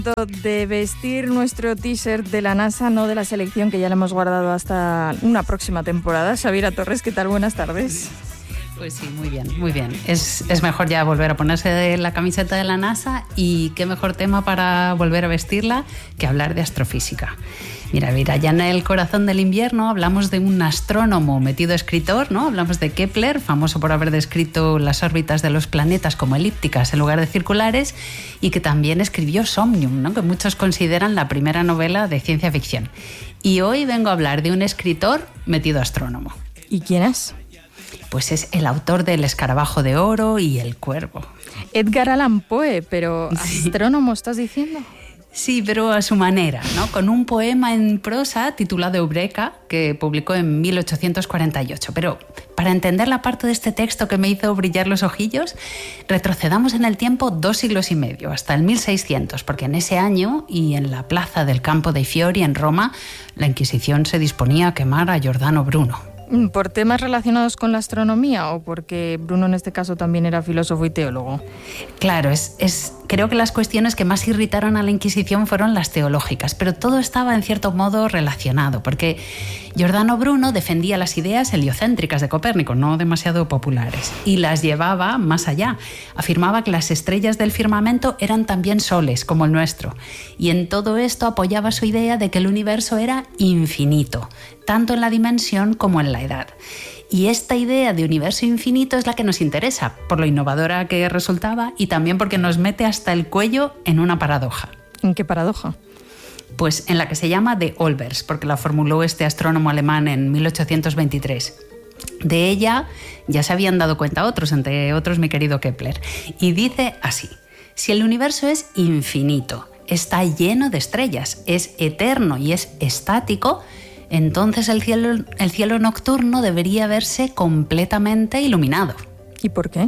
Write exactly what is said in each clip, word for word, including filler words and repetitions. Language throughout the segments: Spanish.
De vestir nuestro t-shirt de la NASA, no de la selección, que ya lo hemos guardado hasta una próxima temporada. Xaviera Torres, ¿qué tal? Buenas tardes. Pues sí, muy bien, muy bien. Es, es mejor ya volver a ponerse la camiseta de la NASA, y qué mejor tema para volver a vestirla que hablar de astrofísica. Mira, mira, ya en el corazón del invierno hablamos de un astrónomo metido escritor, ¿no? Hablamos de Kepler, famoso por haber descrito las órbitas de los planetas como elípticas en lugar de circulares, y que también escribió Somnium, ¿no? Que muchos consideran la primera novela de ciencia ficción. Y hoy vengo a hablar de un escritor metido astrónomo. ¿Y quién es? Pues es el autor del Escarabajo de Oro y El Cuervo. Edgar Allan Poe, pero Sí. ¿astrónomo estás diciendo? Sí, pero a su manera, ¿no? Con un poema en prosa titulado Eureka, que publicó en mil ochocientos cuarenta y ocho. Pero para entender la parte de este texto que me hizo brillar los ojillos, retrocedamos en el tiempo dos siglos y medio, hasta el mil seiscientos, porque en ese año, y en la plaza del Campo dei Fiori en Roma, la Inquisición se disponía a quemar a Giordano Bruno. ¿Por temas relacionados con la astronomía o porque Bruno en este caso también era filósofo y teólogo? Claro, es, es, creo que las cuestiones que más irritaron a la Inquisición fueron las teológicas, pero todo estaba en cierto modo relacionado, porque Giordano Bruno defendía las ideas heliocéntricas de Copérnico, no demasiado populares, y las llevaba más allá. Afirmaba que las estrellas del firmamento eran también soles, como el nuestro, y en todo esto apoyaba su idea de que el universo era infinito, tanto en la dimensión como en la edad. Y esta idea de universo infinito es la que nos interesa, por lo innovadora que resultaba y también porque nos mete hasta el cuello en una paradoja. ¿En qué paradoja? Pues en la que se llama de Olbers, porque la formuló este astrónomo alemán en mil ochocientos veintitrés. De ella ya se habían dado cuenta otros, entre otros mi querido Kepler. Y dice así: si el universo es infinito, está lleno de estrellas, es eterno y es estático, entonces el cielo, el cielo nocturno debería verse completamente iluminado. ¿Y por qué?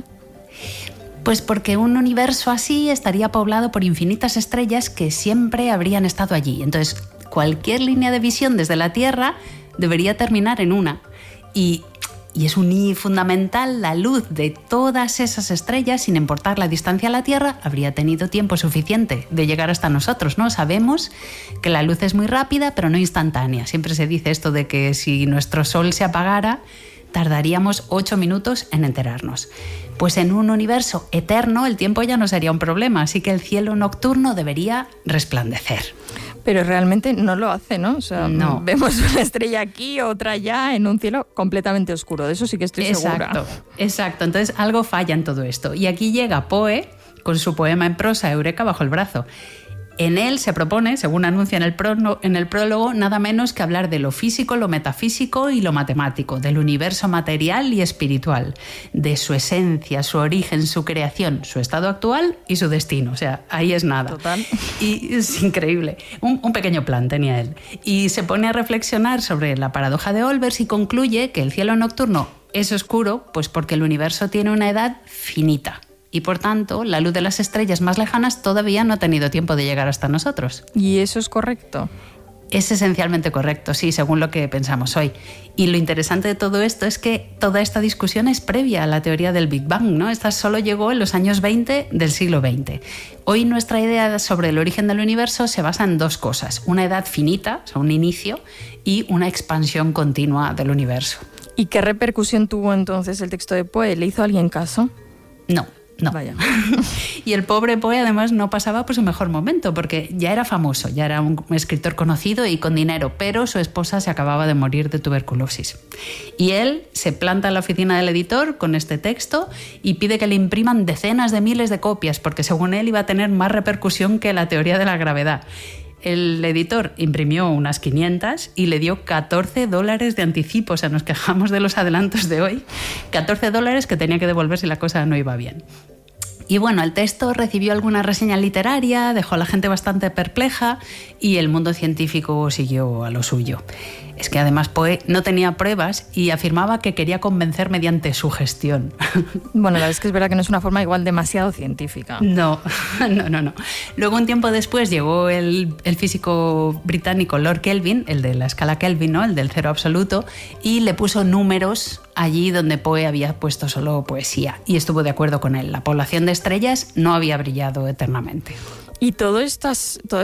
Pues porque un universo así estaría poblado por infinitas estrellas que siempre habrían estado allí. Entonces, cualquier línea de visión desde la Tierra debería terminar en una. Y, y es un y fundamental, la luz de todas esas estrellas, sin importar la distancia a la Tierra, habría tenido tiempo suficiente de llegar hasta nosotros, ¿no? Sabemos que la luz es muy rápida, pero no instantánea. Siempre se dice esto de que si nuestro Sol se apagara, tardaríamos ocho minutos en enterarnos. Pues en un universo eterno el tiempo ya no sería un problema, así que el cielo nocturno debería resplandecer. Pero realmente no lo hace, ¿no? O sea, no. Vemos una estrella aquí, otra allá, en un cielo completamente oscuro. De eso sí que estoy exacto, segura. Exacto. Entonces algo falla en todo esto. Y aquí llega Poe con su poema en prosa Eureka bajo el brazo. En él se propone, según anuncia en el, pro, en el prólogo, nada menos que hablar de lo físico, lo metafísico y lo matemático, del universo material y espiritual, de su esencia, su origen, su creación, su estado actual y su destino. O sea, ahí es nada. Total. Y es increíble. Un, un pequeño plan tenía él. Y se pone a reflexionar sobre la paradoja de Olbers y concluye que el cielo nocturno es oscuro pues porque el universo tiene una edad finita. Y por tanto, la luz de las estrellas más lejanas todavía no ha tenido tiempo de llegar hasta nosotros. ¿Y eso es correcto? Es esencialmente correcto, sí, según lo que pensamos hoy. Y lo interesante de todo esto es que toda esta discusión es previa a la teoría del Big Bang, ¿no? Esta solo llegó en los años veinte del siglo veinte. Hoy nuestra idea sobre el origen del universo se basa en dos cosas: una edad finita, o sea, un inicio, y una expansión continua del universo. ¿Y qué repercusión tuvo entonces el texto de Poe? ¿Le hizo a alguien caso? No. No. Vaya. Y el pobre Poe además no pasaba por su mejor momento, porque ya era famoso, ya era un escritor conocido y con dinero, pero su esposa se acababa de morir de tuberculosis. Y él se planta en la oficina del editor con este texto y pide que le impriman decenas de miles de copias, porque según él iba a tener más repercusión que la teoría de la gravedad. El editor imprimió unas quinientas y le dio catorce dólares de anticipo. O sea, nos quejamos de los adelantos de hoy. catorce dólares que tenía que devolver si la cosa no iba bien. Y bueno, el texto recibió alguna reseña literaria, dejó a la gente bastante perpleja y el mundo científico siguió a lo suyo. Es que además Poe no tenía pruebas y afirmaba que quería convencer mediante su gestión. Bueno, la verdad es que es verdad que no es una forma igual demasiado científica. No, no, no, no. Luego, un tiempo después, llegó el, el físico británico Lord Kelvin, el de la escala Kelvin, ¿no? El del cero absoluto, y le puso números allí donde Poe había puesto solo poesía. Y estuvo de acuerdo con él. La población de estrellas no había brillado eternamente. Y todo estas, todo